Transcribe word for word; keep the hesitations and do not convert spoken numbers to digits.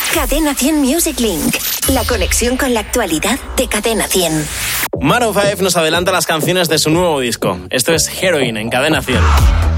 Cadena cien Music Link. La conexión con la actualidad de Cadena cien. Maroon five nos adelanta las canciones de su nuevo disco. Esto es Heroin en Cadena cien.